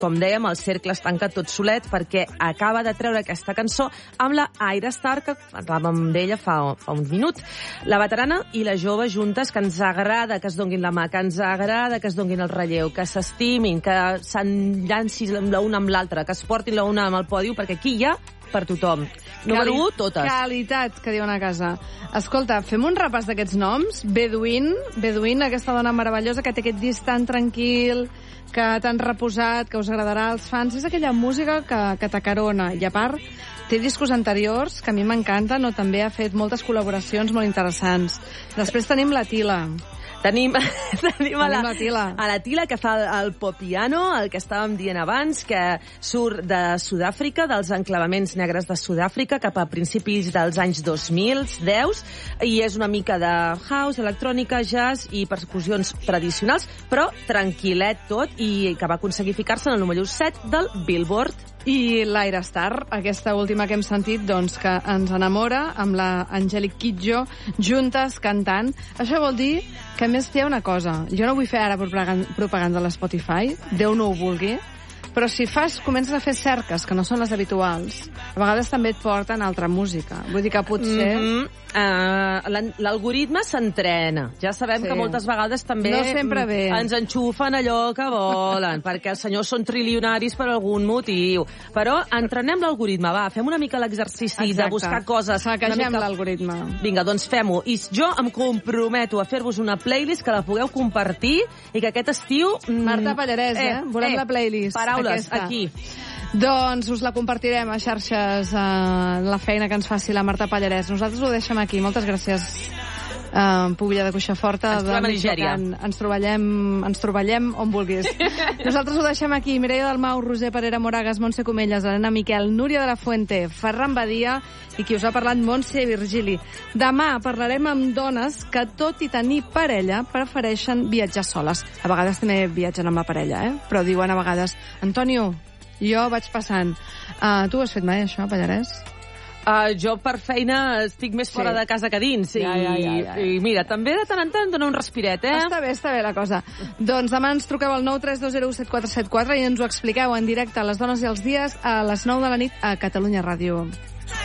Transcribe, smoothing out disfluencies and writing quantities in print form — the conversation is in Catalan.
com dèiem, el cercle es tanca tot solet perquè acaba de treure aquesta cançó amb la Ayra Starr, que parlàvem d'ella fa un minut. La veterana i la jove juntes, que ens agrada que es donguin la mà, que ens agrada que es donguin el relleu, que s'estimin, que s'enllancin l'una amb l'altra, que es portin l'una amb el pòdio, perquè aquí hi ha per tothom. Número 1, totes. Qualitat, que diuen a casa. Escolta, fem un repàs d'aquests noms. Bedouin, aquesta dona meravellosa que té aquest disc tan tranquil, que tan reposat, que us agradarà als fans. És aquella música que t'acarona. I a part, té discos anteriors que a mi m'encanten, o també ha fet moltes col·laboracions molt interessants. Després tenim la Tila. Tenim a la Tila, que fa el pop-piano, el que estàvem dient abans, que surt de Sud-àfrica, dels enclavaments negres de Sud-àfrica, cap a principis dels anys 2010, i és una mica de house, electrònica, jazz i percussions tradicionals, però tranquil·let tot, i que va aconseguir ficar-se en el número 7 del Billboard. I l'Ayra Starr, aquesta última que hem sentit, doncs, que ens enamora amb la Angelique Kidjo juntes cantant. Això vol dir que, a més, hi ha una cosa. Jo no vull fer ara propaganda a l'Spotify, Déu no ho vulgui, però si comences a fer cerques que no són les habituals, a vegades també et porten altra música. Vull dir que potser... L'algoritme s'entrena. Ja sabem que moltes vegades també no sempre bé. Ens enxufen allò que volen, perquè els senyors són trilionaris per algun motiu. Però entrenem l'algoritme, va, fem una mica l'exercici de buscar coses. Saquegem l'algoritme. Vinga, doncs fem-ho. I jo em comprometo a fer-vos una playlist que la pugueu compartir i que aquest estiu... Marta Pallarès, volem la playlist. Paraules, aquesta. Aquí. Doncs us la compartirem a xarxes, la feina que ens faci la Marta Pallarès. Nosaltres ho deixem aquí. Moltes gràcies, Pubilla de Cuixaforta. Ens trobem a Nigèria. Ens troballem on vulguis. Nosaltres ho deixem aquí. Mireia Dalmau, Roser Parera Moragas, Montse Comelles, Helena Miquel, Núria de la Fuente, Ferran Badia i qui us ha parlat, Montse Virgili. Demà parlarem amb dones que, tot i tenir parella, prefereixen viatjar soles. A vegades també viatgen amb la parella, però diuen a vegades, Antonio, jo vaig passant. Tu ho has fet mai, això, Pallarès? Jo per feina estic més fora de casa que dins. I mira, també de tant en tant dona un respiret, Està bé la cosa. Doncs demà ens truqueu al 932017474 i ens ho expliqueu en directe a Les Dones i els Dies a les 9 de la nit a Catalunya Ràdio.